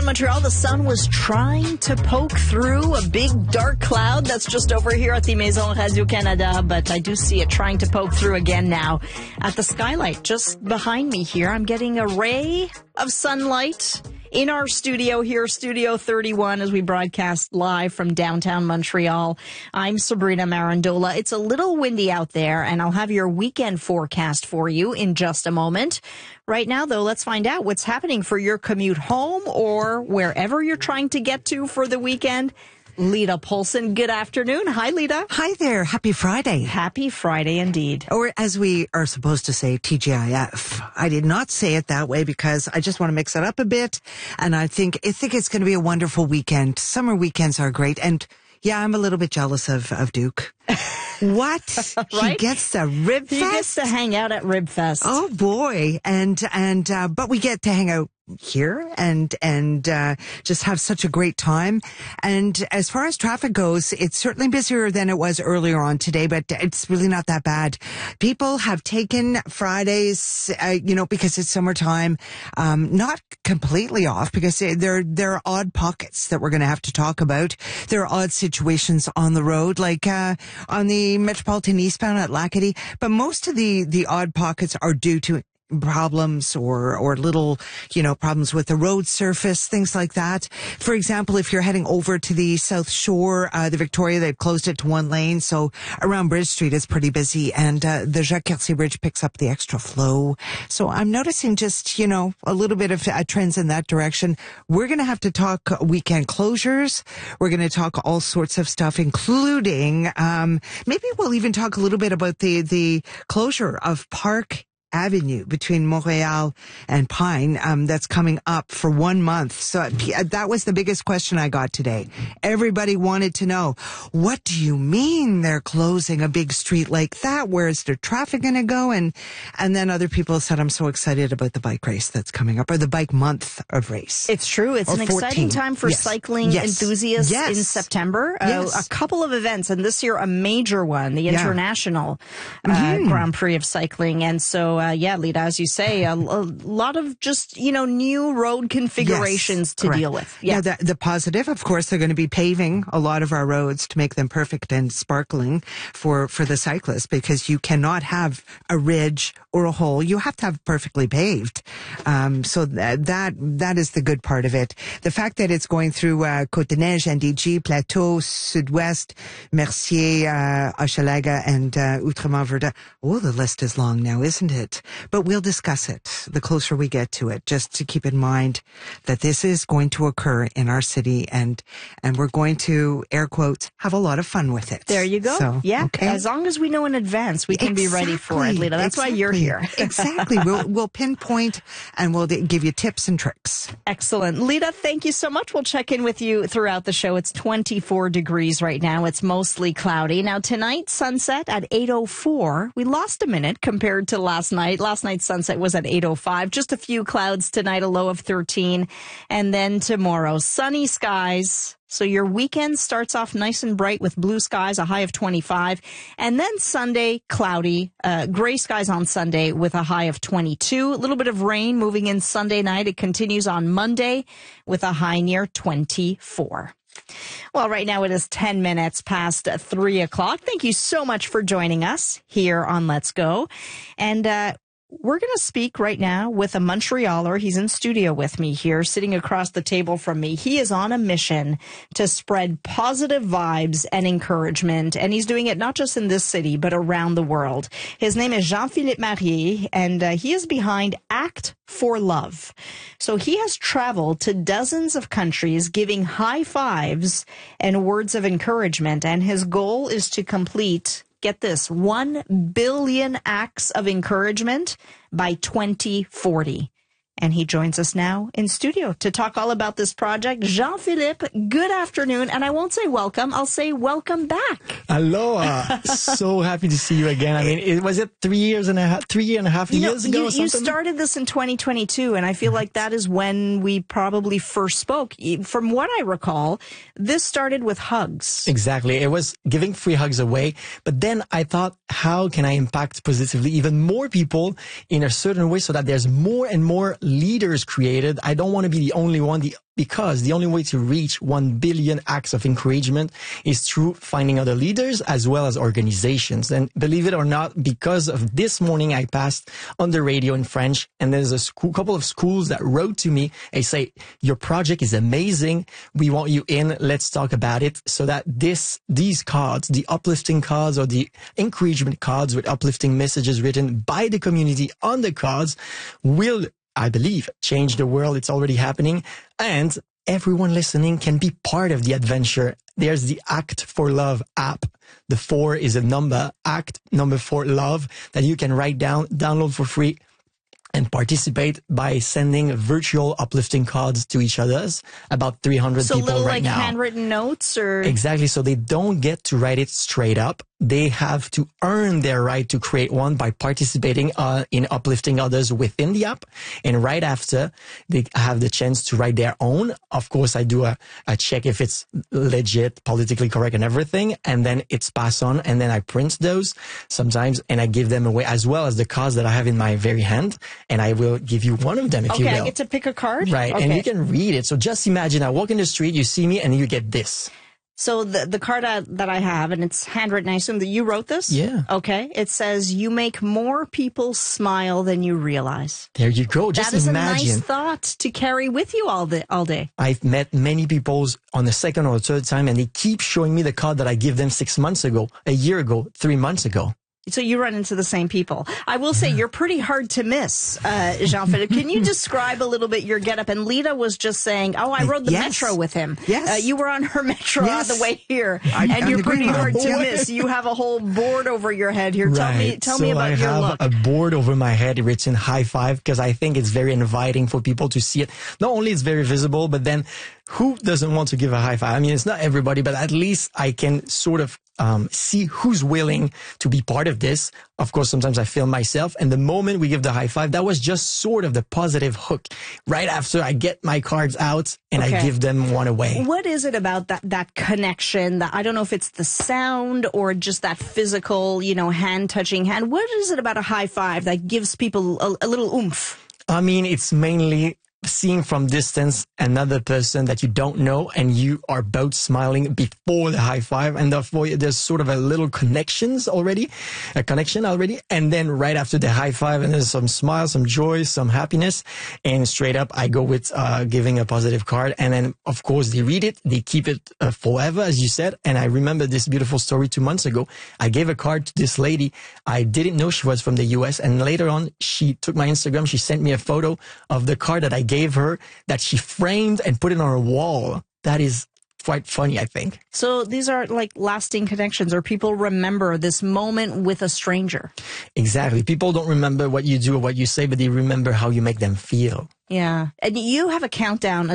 downtown Montreal, the sun was trying to poke through a big dark cloud that's just over here at the Maison Radio-Canada, but I do see it trying to poke through again now. At the skylight just behind me here, I'm getting a ray of sunlight in our studio here, Studio 31, as we broadcast live from downtown Montreal. I'm Sabrina Marandola. It's a little windy out there, and I'll have your weekend forecast for you in just a moment. Right now, though, let's find out what's happening for your commute home or wherever you're trying to get to for the weekend. Lita Polson, good afternoon. Hi, Lita. Hi there. Happy Friday. Happy Friday indeed. Or as we are supposed to say, TGIF. I did not say it that way because I just want to mix it up a bit. And I think it's going to be a wonderful weekend. Summer weekends are great. And yeah, I'm a little bit jealous of Duke. What? Right? He gets the Rib Fest? He gets to hang out at Rib Fest. Oh boy. But we get to hang out here and just have such a great time. And as far as traffic goes, it's certainly busier than it was earlier on today, but it's really not that bad. People have taken Fridays, because it's summertime, not completely off because there are odd pockets that we're going to have to talk about. There are odd situations on the road, like, on the Metropolitan eastbound at Lackady, but most of the odd pockets are due to problems or little, problems with the road surface, things like that. For example, if you're heading over to the South Shore, the Victoria, they've closed it to one lane. So around Bridge Street, it's pretty busy. And, the Jacques-Cartier Bridge picks up the extra flow. So I'm noticing just, a little bit of trends in that direction. We're going to have to talk weekend closures. We're going to talk all sorts of stuff, including, maybe we'll even talk a little bit about the closure of Park Avenue between Montreal and Pine, that's coming up for 1 month. So that was the biggest question I got today. Everybody wanted to know, what do you mean they're closing a big street like that? Where is their traffic going to go? And then other people said, I'm so excited about the bike race that's coming up, or the bike month of race. It's true. It's an exciting time for cycling enthusiasts in September. A couple of events, and this year a major one, the International Grand Prix of Cycling. And so, Lita, as you say, a lot of just, new road configurations to deal with. Yeah. Now, the positive, of course, they're going to be paving a lot of our roads to make them perfect and sparkling for the cyclists, because you cannot have a ridge or a hole. You have to have perfectly paved. So that is the good part of it. The fact that it's going through Côte-des-Neiges, NDG, Plateau, Sud-Ouest, Mercier, Hochelaga, and Outremont-Verdun. Oh, the list is long now, isn't it? But we'll discuss it the closer we get to it, just to keep in mind that this is going to occur in our city, and we're going to, air quotes, have a lot of fun with it. There you go. So, okay. As long as we know in advance, we can be ready for it, Lita. That's why you're here. Exactly. We'll pinpoint and we'll give you tips and tricks. Excellent. Lita, thank you so much. We'll check in with you throughout the show. It's 24 degrees right now. It's mostly cloudy. Now, tonight, sunset at 8:04. We lost a minute compared to last night. Last night's sunset was at 8:05. Just a few clouds tonight, a low of 13. And then tomorrow, sunny skies. So your weekend starts off nice and bright with blue skies, a high of 25. And then Sunday, cloudy, gray skies on Sunday with a high of 22. A little bit of rain moving in Sunday night. It continues on Monday with a high near 24. Well, right now it is 10 minutes past 3 o'clock. Thank you so much for joining us here on Let's Go. And we're going to speak right now with a Montrealer. He's in studio with me here, sitting across the table from me. He is on a mission to spread positive vibes and encouragement, and he's doing it not just in this city, but around the world. His name is Jean-Philippe Marier, and he is behind Act for Love. So he has traveled to dozens of countries giving high fives and words of encouragement, and his goal is to complete, get this, 1 billion acts of encouragement by 2040. And he joins us now in studio to talk all about this project. Jean-Philippe, good afternoon. And I won't say welcome. I'll say welcome back. Aloha. So happy to see you again. I mean, was it 3 and a half years ago or something? You started this in 2022, and I feel like that is when we probably first spoke. From what I recall, this started with hugs. Exactly. It was giving free hugs away. But then I thought, how can I impact positively even more people in a certain way so that there's more and more leaders created. I don't want to be the only one, because the only way to reach 1 billion acts of encouragement is through finding other leaders as well as organizations. And believe it or not, because of this morning, I passed on the radio in French, and there's a couple of schools that wrote to me. They say, your project is amazing. We want you in. Let's talk about it. So that these cards, the uplifting cards or the encouragement cards with uplifting messages written by the community on the cards, will, I believe, change the world. It's already happening. And everyone listening can be part of the adventure. There's the Act for Love app. The 4 is a number, Act number 4 Love, that you can write down, download for free, and participate by sending virtual uplifting cards to each other's. About 300 people little, right now. Handwritten notes, or Exactly. So they don't get to write it straight up. They have to earn their right to create one by participating in uplifting others within the app. And right after, they have the chance to write their own. Of course, I do a check if it's legit, politically correct and everything. And then it's passed on. And then I print those sometimes and I give them away, as well as the cards that I have in my very hand. And I will give you one of them if you will. Okay, I get to pick a card? Right. Okay. And you can read it. So just imagine I walk in the street, you see me, and you get this. So the card that I have, and it's handwritten, I assume that you wrote this? Yeah. Okay. It says, you make more people smile than you realize. There you go. Just that is imagine. a nice thought to carry with you all day. I've met many people on the second or third time, and they keep showing me the card that I gave them 6 months ago, a year ago, 3 months ago. So you run into the same people. I will say you're pretty hard to miss, Jean-Philippe. Can you describe a little bit your getup? And Lita was just saying, I rode the metro with him. Yes. You were on her metro on the way here. And you're pretty hard to miss. You have a whole board over your head here. Right. Tell me about your look. I have a board over my head written high five, because I think it's very inviting for people to see it. Not only it's very visible, but then who doesn't want to give a high five? I mean, it's not everybody, but at least I can sort of see who's willing to be part of this. Of course, sometimes I film myself, and the moment we give the high five, that was just sort of the positive hook. Right after, I get my cards out and I give them one away. What is it about that connection? That I don't know if it's the sound or just that physical, hand touching hand. What is it about a high five that gives people a little oomph? I mean, it's mainly seeing from distance another person that you don't know, and you are both smiling before the high five, and therefore there's sort of a connection already, and then right after the high five, and there's some smile, some joy, some happiness, and straight up I go with giving a positive card, and then of course they read it, they keep it forever, as you said. And I remember this beautiful story 2 months ago. I gave a card to this lady. I didn't know she was from the US, and later on she took my Instagram, she sent me a photo of the card that I gave her, that she framed and put it on her wall. That is quite funny, I think. So these are like lasting connections, or people remember this moment with a stranger. Exactly. People don't remember what you do or what you say, but they remember how you make them feel. Yeah. And you have a countdown